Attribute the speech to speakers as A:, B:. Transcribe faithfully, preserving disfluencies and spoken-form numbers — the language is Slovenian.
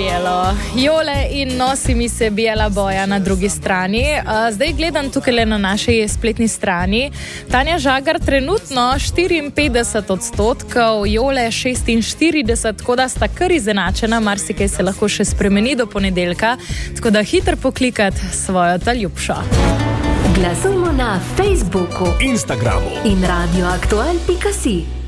A: verjelo. Jole in Nosi mi se bijela boja na drugi strani. Zdaj gledam tukaj le na naši spletni strani. Tanja Žagar trenutno štiriinpetdeset odstotkov, Jole šestinštirideset, tako da sta kar izenačena, marsikaj se lahko še spremeni do ponedeljka, tako da hiter poklikat svojo taljubšo.
B: Glasujmo na Facebooku,
C: Instagramu
B: in radioaktual pika si.